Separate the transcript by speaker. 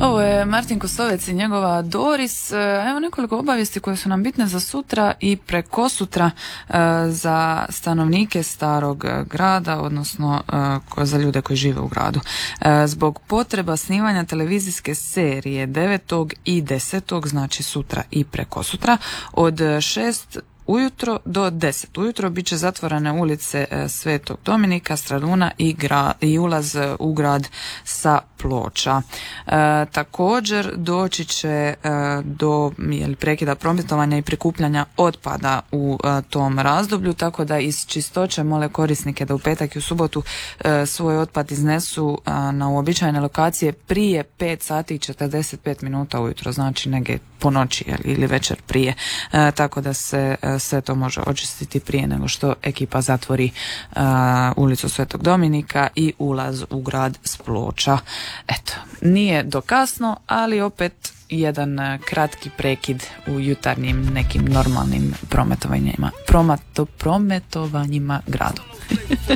Speaker 1: Ovo je Martin Kosovec i njegova Doris. Evo nekoliko obavijesti koje su nam bitne za sutra i prekosutra za stanovnike Starog grada, odnosno za ljude koji žive u gradu. Zbog potreba snimanja televizijske serije 9. i 10. znači sutra i prekosutra od 6 ujutro do 10 ujutro bit će zatvorene ulice Svetog Dominika, Straduna i ulaz u grad sa ploča. Također doći će do prekida prometovanja i prikupljanja otpada u tom razdoblju, tako da iz čistoće mole korisnike da u petak i u subotu svoj otpad iznesu na uobičajene lokacije prije 5 sati i 45 minuta ujutro, znači negdje po noći ili večer prije, tako da se sve to može očistiti prije nego što ekipa zatvori ulicu Svetog Dominika i ulaz u grad s ploča. Eto, nije do kasno, ali opet jedan kratki prekid u jutarnjim nekim normalnim prometovanjima gradom.